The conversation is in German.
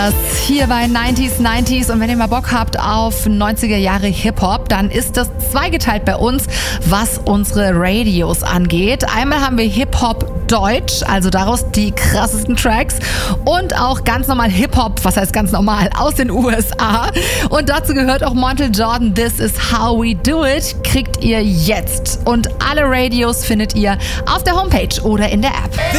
Hier bei 90s und wenn ihr mal Bock habt auf 90er Jahre Hip-Hop, dann ist das zweigeteilt bei uns, was unsere Radios angeht. Einmal haben wir Hip-Hop Deutsch, also daraus die krassesten Tracks und auch ganz normal Hip-Hop, was heißt ganz normal, aus den USA. Und dazu gehört auch Montel Jordan, This Is How We Do It, kriegt ihr jetzt. Und alle Radios findet ihr auf der Homepage oder in der App.